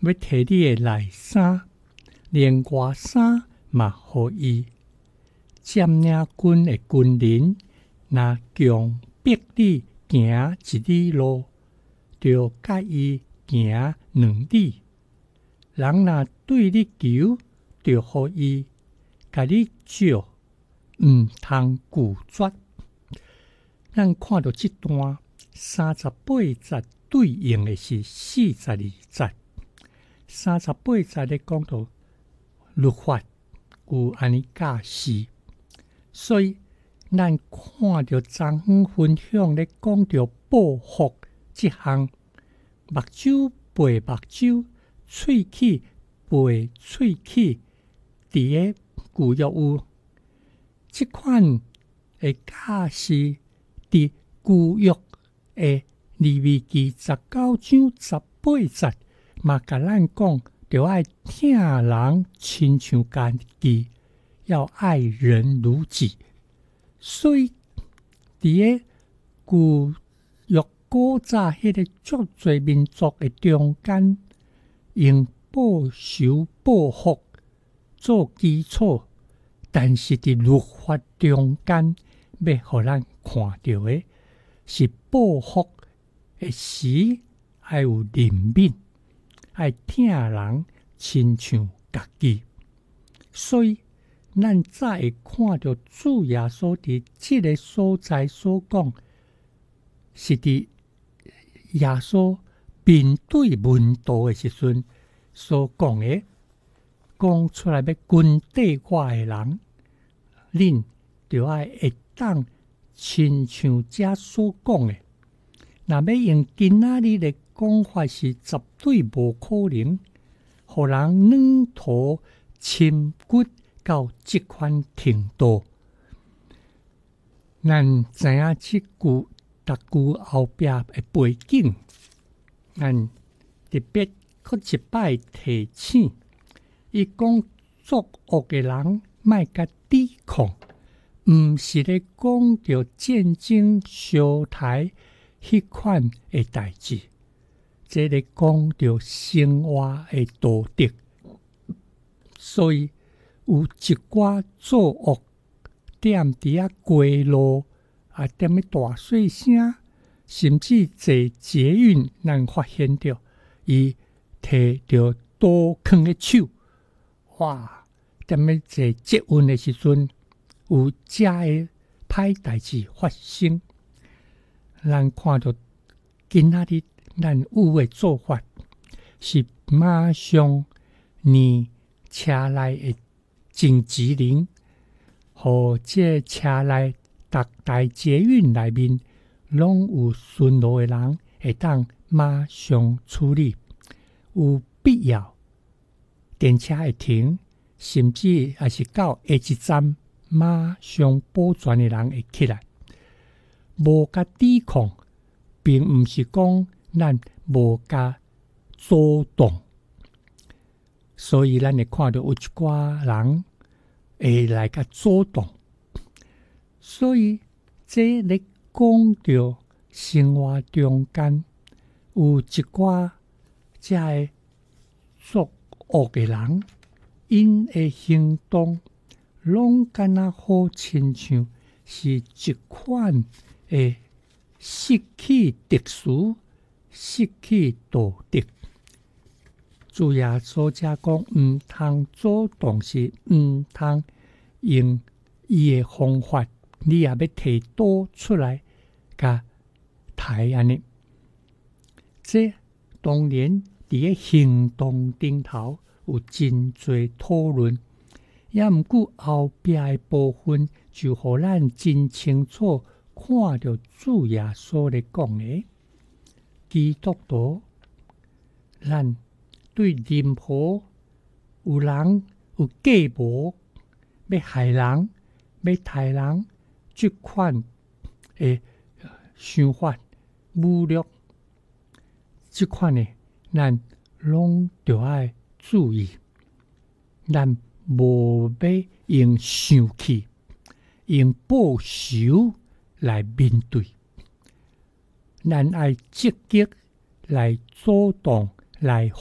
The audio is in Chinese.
要摕你的内衫，连外衫嘛互伊。占领军的军人，若强迫你行一里路，就甲伊行2里。人若对你求，就互伊甲你借，毋通拒绝。咱看到这段38节对应的是42节。38节咧讲到律法有安尼教示，所以咱看到昨昏分享咧讲到报复这项，目睭陪目睭，喙齿陪喙齿，伫个旧约有这款的教示，伫旧约的利未记19章18节嘛，甲咱讲，着爱疼人亲像家己，要爱人如己。所以，伫个旧约古早迄个足侪民族的中间，用报仇报复做基础，但是伫律法中间，要互咱看到的是报复的时，爱有怜悯。爱疼人亲像家己，所以咱才会看到主耶稣伫这个所在所讲，是伫耶稣面对门徒的时阵所讲的，讲出来要跟对我的人，恁就爱会当亲像这所讲的。若要用今仔日的讲法是绝对无可能，互人软土深骨到这款程度。咱知影这句逐句后壁的背景，咱特别搁一摆提醒，伊讲作恶的人莫甲抵抗，毋是咧讲着战争烧台迄款的代志。这咧讲到生活的道德，所以有一寡作恶踮伫过路踮咧大细声，甚至坐捷运，咱发现着伊摕着刀囥咧手，哇！踮咧坐捷运的时阵，有遮的歹代志发生。咱看到今仔日咱有的做法是马上你车内的警职铃，互这车内逐台捷运内面拢有巡逻的人会当马上处理，有必要电车会停，甚至也是到下一站马上保全的人会起来，无甲抵抗，并毋是讲咱无甲阻挡，所以咱会看到有一寡人会来甲阻挡。所以这咧讲到生活中间有一寡这个作恶的人，因的行动拢敢若好亲像是一款的失去特殊、失去道德。主耶稣才讲，毋通主动是毋通用伊的方法，你也要摕刀出来，甲刣安尼。这当然伫个行动顶头有真侪讨论，也毋过后壁的部分就互咱真清楚看到主耶稣咧讲的，基督徒，咱对任何有人有计谋要害人、要杀人这款的想法、侮辱这款的，咱拢着爱注意，咱无要用生气、用报仇来面对，咱爱积极来阻挡、来